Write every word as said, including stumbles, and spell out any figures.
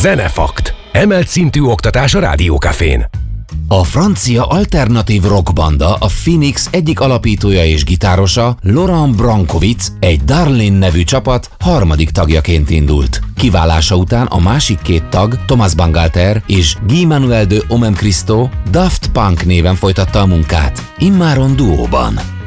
Zenefakt. Emelt szintű oktatás a Rádiókafén. A francia alternatív rockbanda, a Phoenix egyik alapítója és gitárosa, Laurent Brankovic, egy Darlene nevű csapat harmadik tagjaként indult. Kiválása után a másik két tag, Thomas Bangalter és Guy Manuel de Homem Christo, Daft Punk néven folytatta a munkát, immáron duóban.